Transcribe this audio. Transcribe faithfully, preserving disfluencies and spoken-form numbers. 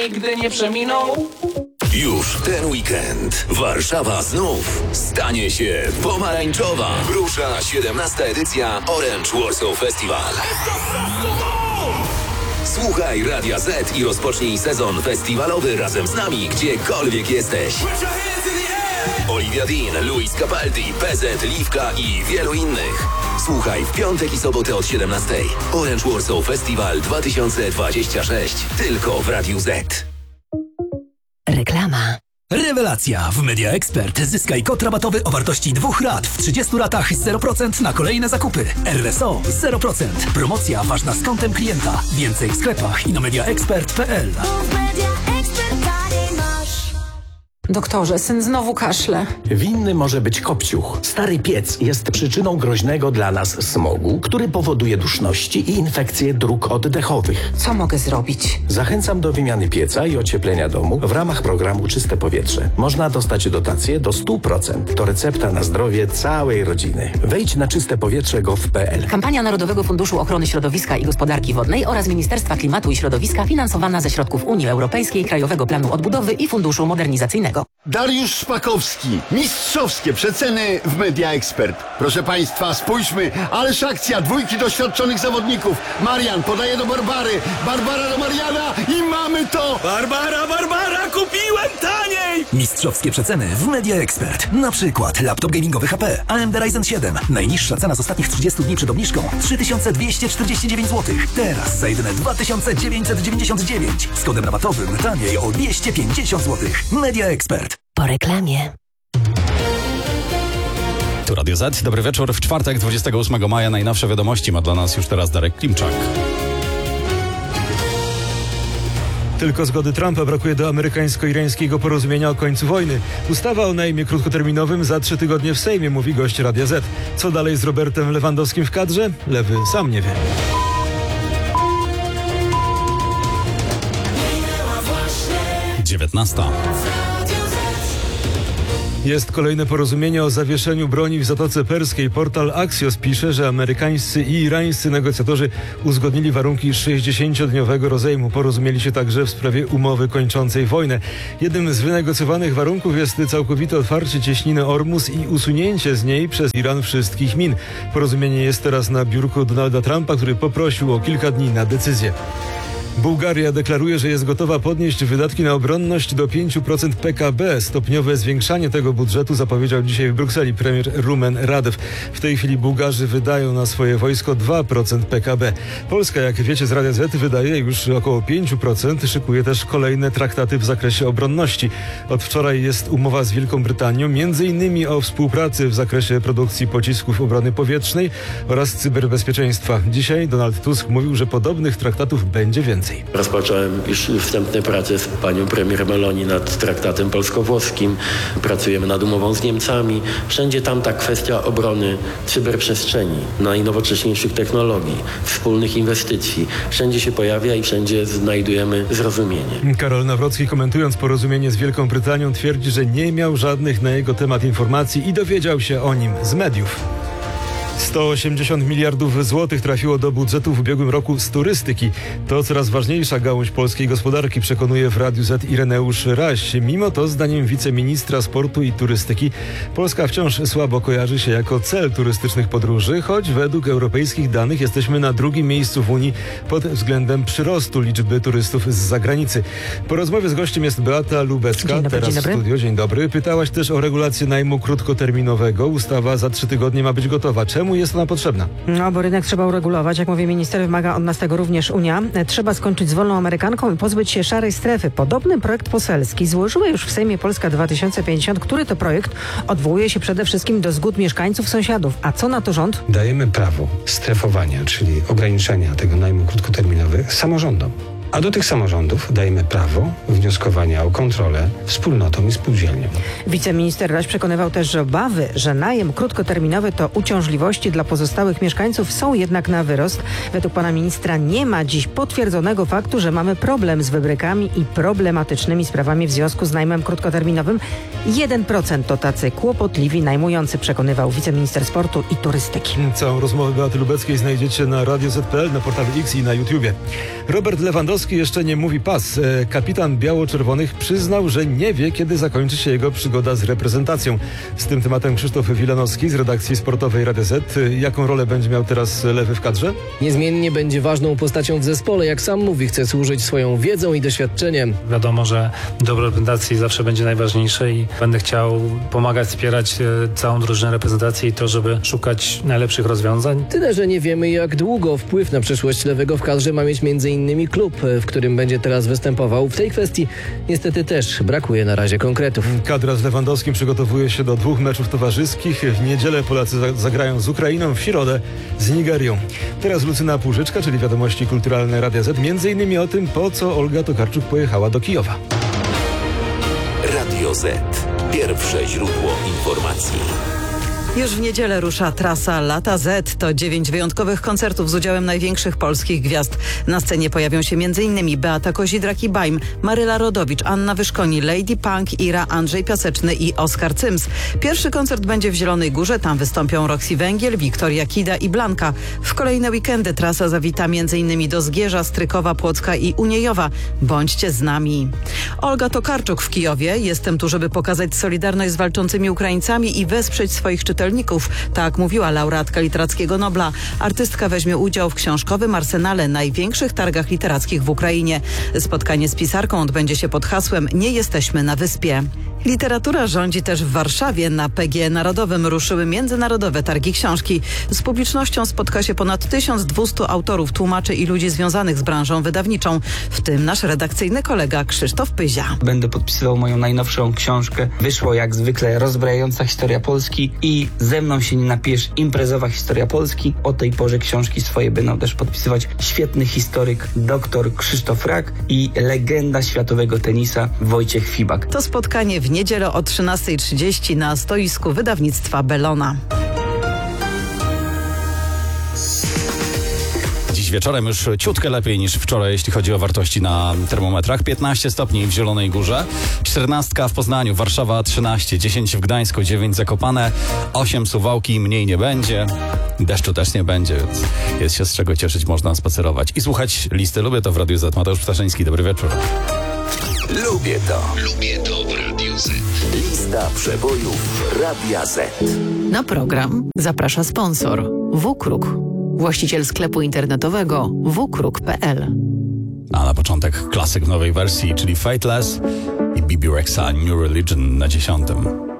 nigdy nie przeminął. Już w ten weekend Warszawa znów stanie się pomarańczowa. Rusza siedemnasta edycja Orange Warsaw Festival. Słuchaj Radia Z i rozpocznij sezon festiwalowy razem z nami, gdziekolwiek jesteś. Olivia Dean, Luis Capaldi, P Z, Liwka i wielu innych. Słuchaj w piątek i sobotę od siedemnastej. Orange Warsaw Festival dwa tysiące dwadzieścia sześć. Tylko w Radiu Z. Reklama. Rewelacja! W Media Expert zyskaj kod rabatowy o wartości dwóch rat w trzydziestu latach zero procent na kolejne zakupy. R S O zero procent. Promocja ważna z kontem klienta. Więcej w sklepach i na mediaexpert kropka p l. Doktorze, syn znowu kaszle. Winny może być kopciuch. Stary piec jest przyczyną groźnego dla nas smogu, który powoduje duszności i infekcje dróg oddechowych. Co mogę zrobić? Zachęcam do wymiany pieca i ocieplenia domu w ramach programu Czyste Powietrze. Można dostać dotację do stu procent. To recepta na zdrowie całej rodziny. Wejdź na czyste powietrze kropka gov kropka p l. Kampania Narodowego Funduszu Ochrony Środowiska i Gospodarki Wodnej oraz Ministerstwa Klimatu i Środowiska finansowana ze środków Unii Europejskiej, Krajowego Planu Odbudowy i Funduszu Modernizacyjnego. Dariusz Szpakowski. Mistrzowskie przeceny w Media Expert. Proszę Państwa, spójrzmy, ależ akcja dwójki doświadczonych zawodników. Marian podaje do Barbary, Barbara do Mariana i mamy to! Barbara, Barbara, kupiłem taniej! Mistrzowskie przeceny w Media Expert. Na przykład laptop gamingowy H P A M D Ryzen siedem. Najniższa cena z ostatnich trzydziestu dni przed obniżką trzy tysiące dwieście czterdzieści dziewięć złotych. Teraz za jedyne dwa tysiące dziewięćset dziewięćdziesiąt dziewięć. Z kodem rabatowym taniej o dwieście pięćdziesiąt złotych. Media Expert. Po reklamie. Tu Radio Z. Dobry wieczór. W czwartek, dwudziestego ósmego maja, najnowsze wiadomości ma dla nas już teraz Darek Klimczak. Tylko zgody Trumpa brakuje do amerykańsko-irańskiego porozumienia o końcu wojny. Ustawa o najmie krótkoterminowym za trzy tygodnie w Sejmie, mówi gość Radia Z. Co dalej z Robertem Lewandowskim w kadrze? Lewy sam nie wie. dziewiętnasta. Jest kolejne porozumienie o zawieszeniu broni w Zatoce Perskiej. Portal Axios pisze, że amerykańscy i irańscy negocjatorzy uzgodnili warunki sześćdziesięciodniowego rozejmu. Porozumieli się także w sprawie umowy kończącej wojnę. Jednym z wynegocjowanych warunków jest całkowite otwarcie cieśniny Ormus i usunięcie z niej przez Iran wszystkich min. Porozumienie jest teraz na biurku Donalda Trumpa, który poprosił o kilka dni na decyzję. Bułgaria deklaruje, że jest gotowa podnieść wydatki na obronność do pięciu procent P K B. Stopniowe zwiększanie tego budżetu zapowiedział dzisiaj w Brukseli premier Rumen Radew. W tej chwili Bułgarzy wydają na swoje wojsko dwa procent P K B. Polska, jak wiecie z Radia Z, wydaje już około pięć procent. Szykuje też kolejne traktaty w zakresie obronności. Od wczoraj jest umowa z Wielką Brytanią, między innymi o współpracy w zakresie produkcji pocisków obrony powietrznej oraz cyberbezpieczeństwa. Dzisiaj Donald Tusk mówił, że podobnych traktatów będzie więcej. Rozpocząłem już wstępne prace z panią premier Meloni nad traktatem polsko-włoskim. Pracujemy nad umową z Niemcami. Wszędzie tam ta kwestia obrony cyberprzestrzeni, najnowocześniejszych technologii, wspólnych inwestycji. Wszędzie się pojawia i wszędzie znajdujemy zrozumienie. Karol Nawrocki, komentując porozumienie z Wielką Brytanią, twierdzi, że nie miał żadnych na jego temat informacji i dowiedział się o nim z mediów. sto osiemdziesiąt miliardów złotych trafiło do budżetu w ubiegłym roku z turystyki. To coraz ważniejsza gałąź polskiej gospodarki, przekonuje w Radiu Z Ireneusz Raś. Mimo to, zdaniem wiceministra sportu i turystyki, Polska wciąż słabo kojarzy się jako cel turystycznych podróży, choć według europejskich danych jesteśmy na drugim miejscu w Unii pod względem przyrostu liczby turystów z zagranicy. Po rozmowie z gościem jest Beata Lubecka, Dzień dobry, teraz dzień dobry. w studio. Dzień dobry. Pytałaś też o regulację najmu krótkoterminowego. Ustawa za trzy tygodnie ma być gotowa. Czemu jest ona potrzebna? No, bo rynek trzeba uregulować. Jak mówi minister, wymaga od nas tego również Unia. Trzeba skończyć z wolną Amerykanką i pozbyć się szarej strefy. Podobny projekt poselski złożyła już w Sejmie Polska dwa tysiące pięćdziesiąt, który to projekt odwołuje się przede wszystkim do zgód mieszkańców, sąsiadów. A co na to rząd? Dajemy prawo strefowania, czyli ograniczenia tego najmu krótkoterminowego samorządom. A do tych samorządów dajemy prawo wnioskowania o kontrolę wspólnotom i spółdzielniom. Wiceminister Raś przekonywał też, że obawy, że najem krótkoterminowy to uciążliwości dla pozostałych mieszkańców, są jednak na wyrost. Według pana ministra nie ma dziś potwierdzonego faktu, że mamy problem z wybrykami i problematycznymi sprawami w związku z najmem krótkoterminowym. jeden procent to tacy kłopotliwi najmujący, przekonywał wiceminister sportu i turystyki. Całą rozmowę Beaty Lubeckiej znajdziecie na radio zet kropka pe el, na portalu X i na YouTubie. Robert Lewandowski Lewandowski jeszcze nie mówi pas. Kapitan biało-czerwonych przyznał, że nie wie, kiedy zakończy się jego przygoda z reprezentacją. Z tym tematem Krzysztof Wilanowski z redakcji sportowej Radia Z. Jaką rolę będzie miał teraz Lewy w kadrze? Niezmiennie będzie ważną postacią w zespole. Jak sam mówi, chce służyć swoją wiedzą i doświadczeniem. Wiadomo, że dobro reprezentacji zawsze będzie najważniejsze i będę chciał pomagać, wspierać całą drużynę reprezentacji i to, żeby szukać najlepszych rozwiązań. Tyle, że nie wiemy, jak długo wpływ na przyszłość Lewego w kadrze ma mieć między innymi klub, w którym będzie teraz występował. W tej kwestii niestety też brakuje na razie konkretów. Kadra z Lewandowskim przygotowuje się do dwóch meczów towarzyskich. W niedzielę Polacy zagrają z Ukrainą, w środę z Nigerią. Teraz Lucyna Półżyczka, czyli wiadomości kulturalne Radia Z. Między innymi o tym, po co Olga Tokarczuk pojechała do Kijowa. Radio Z. Pierwsze źródło informacji. Już w niedzielę rusza trasa Lata Z. To dziewięć wyjątkowych koncertów z udziałem największych polskich gwiazd. Na scenie pojawią się m.in. Beata Kozidrak i Bajm, Maryla Rodowicz, Anna Wyszkoni, Lady Punk, Ira, Andrzej Piaseczny i Oskar Cyms. Pierwszy koncert będzie w Zielonej Górze. Tam wystąpią Roxy Węgiel, Wiktoria Kida i Blanka. W kolejne weekendy trasa zawita m.in. do Zgierza, Strykowa, Płocka i Uniejowa. Bądźcie z nami. Olga Tokarczuk w Kijowie. Jestem tu, żeby pokazać solidarność z walczącymi Ukraińcami i wesprzeć swoich czytelników. Tak mówiła laureatka Literackiego Nobla. Artystka weźmie udział w książkowym arsenale największych targach literackich w Ukrainie. Spotkanie z pisarką odbędzie się pod hasłem Nie jesteśmy na wyspie. Literatura rządzi też w Warszawie. Na P G E Narodowym ruszyły międzynarodowe targi książki. Z publicznością spotka się ponad tysiąc dwieście autorów, tłumaczy i ludzi związanych z branżą wydawniczą, w tym nasz redakcyjny kolega Krzysztof Pyzia. Będę podpisywał moją najnowszą książkę. Wyszło jak zwykle rozbrajająca historia Polski i ze mną się nie napijesz, imprezowa historia Polski. O tej porze książki swoje będą też podpisywać świetny historyk dr Krzysztof Rak i legenda światowego tenisa Wojciech Fibak. To spotkanie w niedzielę o trzynasta trzydzieści na stoisku wydawnictwa Bellona. Dziś wieczorem już ciutkę lepiej niż wczoraj, jeśli chodzi o wartości na termometrach. piętnaście stopni w Zielonej Górze, czternaście w Poznaniu, Warszawa trzynaście, dziesięć w Gdańsku, dziewięć Zakopane, osiem Suwałki, mniej nie będzie. Deszczu też nie będzie, więc jest się z czego cieszyć, można spacerować i słuchać listy. Lubię to w Radiu Z. Mateusz Ptaszyński, dobry wieczór. Lubię to. Lubię to w Radiu Z. Lista przebojów Radia Z. Na program zaprasza sponsor WKRUK, właściciel sklepu internetowego w kruk kropka p l. A na początek klasyk w nowej wersji, czyli Fateless i B B Rexa New Religion na dziesiątym.